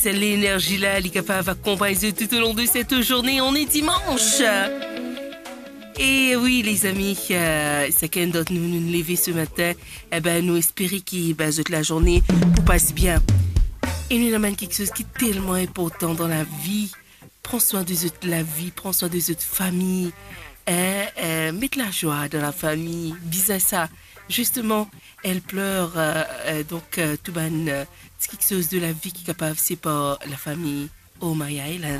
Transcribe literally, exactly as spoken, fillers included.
C'est l'énergie-là, elle est capable d'accompagner tout au long de cette journée. On est dimanche. Et oui, les amis, euh, c'est qu'un d'autre nous nous lever ce matin. Eh ben, nous espérons qu'il ben, toute la journée pour passer bien. Et nous avons quelque chose qui est tellement important dans la vie. Prends soin de la vie, prends soin de votre famille. Hein, euh, mettre la joie dans la famille. Bisous ça. Justement, elle pleure. Euh, euh, donc, euh, tout ban, euh, c'est quelque chose de la vie qui est capable, c'est pas la famille. Oh, Maya,